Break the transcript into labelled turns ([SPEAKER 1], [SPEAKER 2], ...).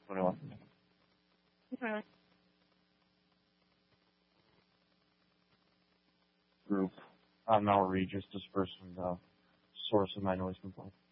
[SPEAKER 1] 21.
[SPEAKER 2] Okay.
[SPEAKER 1] Group. Now Regis dispersing the source of my noise complaint.